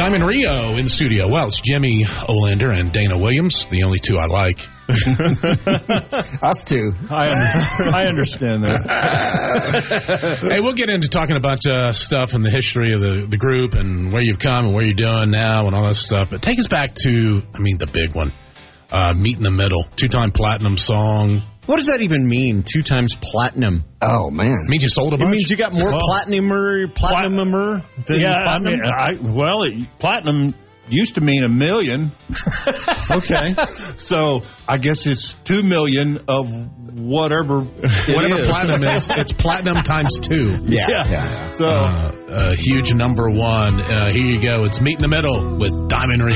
Diamond Rio in the studio. Well, it's Jimmy Olander and Dana Williams, the only two I like. Us too. I understand that. Hey, we'll get into talking about stuff and the history of the group and where you've come and where you're doing now and all that stuff. But take us back to, the big one, Meet in the Middle, 2-time platinum song. What does that even mean, 2 times platinum? Oh, man. It means you sold a bunch? It means you got more platinum than platinum. Platinum used to mean 1 million. Okay. So I guess it's 2 million of whatever platinum is. It's platinum times 2. Yeah. So huge number one. Here you go. It's Meet in the Middle with Diamond Rio.